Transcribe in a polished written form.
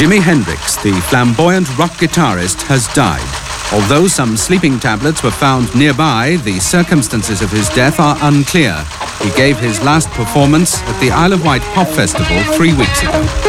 Jimi Hendrix, the flamboyant rock guitarist, has died. Although some sleeping tablets were found nearby, the circumstances of his death are unclear. He gave his last performance at the Isle of Wight Pop Festival 3 weeks ago.